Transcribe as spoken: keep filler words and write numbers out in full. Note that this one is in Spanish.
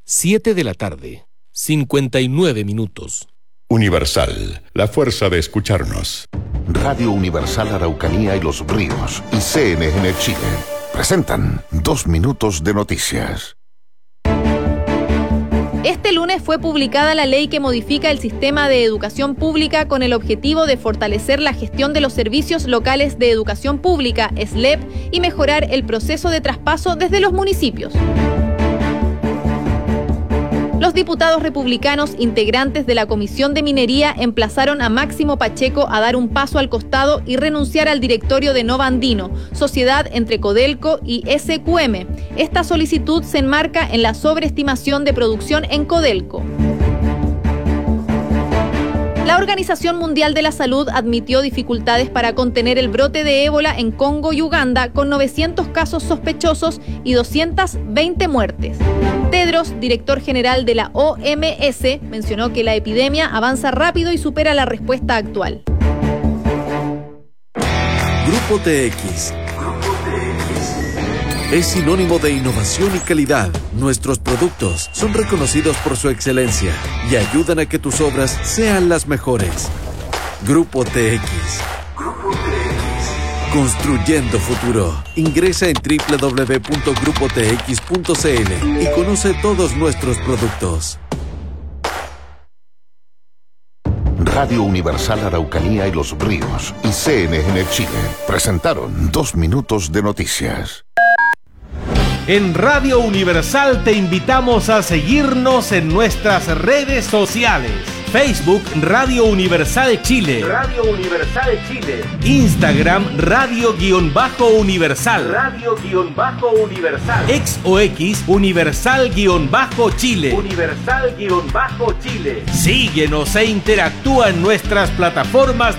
siete de la tarde, cincuenta y nueve minutos. Universal, la fuerza de escucharnos. Radio Universal Araucanía y Los Ríos y C N N Chile presentan Dos Minutos de Noticias. Este lunes fue publicada la ley que modifica el sistema de educación pública con el objetivo de fortalecer la gestión de los servicios locales de educación pública, S L E P, y mejorar el proceso de traspaso desde los municipios. Los diputados republicanos integrantes de la Comisión de Minería emplazaron a Máximo Pacheco a dar un paso al costado y renunciar al directorio de Nova Andino, sociedad entre Codelco y S Q M. Esta solicitud se enmarca en la sobreestimación de producción en Codelco. La Organización Mundial de la Salud admitió dificultades para contener el brote de ébola en Congo y Uganda, con novecientos casos sospechosos y doscientas veinte muertes. Tedros, director general de la O M S, mencionó que la epidemia avanza rápido y supera la respuesta actual. Grupo T X es sinónimo de innovación y calidad. Nuestros productos son reconocidos por su excelencia y ayudan a que tus obras sean las mejores. Grupo T X. Grupo T X. Construyendo futuro. Ingresa en doble u doble u doble u punto grupo t x punto c l y conoce todos nuestros productos. Radio Universal Araucanía y Los Ríos y C N N Chile presentaron Dos Minutos de Noticias. En Radio Universal te invitamos a seguirnos en nuestras redes sociales. Facebook Radio Universal Chile. Radio Universal Chile. Instagram Radio-Universal. Radio-Universal. X o X Universal-Chile. Universal-Chile. Síguenos e interactúa en nuestras plataformas